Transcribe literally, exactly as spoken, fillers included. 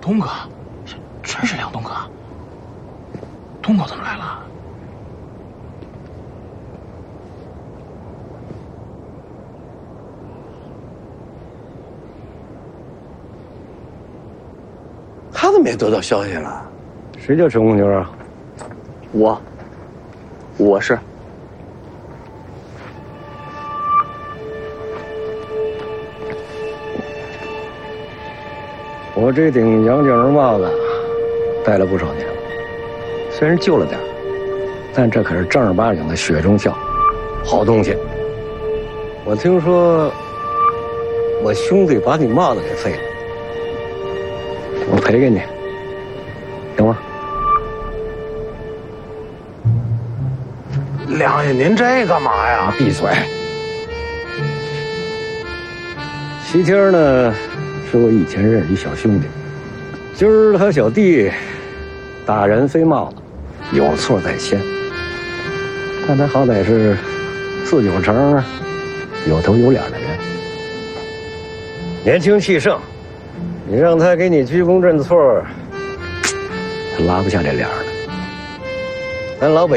东哥，真是梁东哥。东哥怎么来了？ 他怎么也得到消息了？ 谁叫陈红妞啊？ 我，我是。 我这顶杨景儿帽子戴了不少年了，虽然旧了点，但这可是正儿八经的雪中笑，好东西。我听说我兄弟把你帽子给废了，我赔给你，行吗？ 梁爷，您这干嘛呀？ 闭嘴！齐天呢，是我以前认识一小兄弟，今儿他小弟打人飞帽子，有错在先，但他好歹是四九城有头有脸的人，年轻气盛，你让他给你鞠躬认错，他拉不下这脸来。咱老北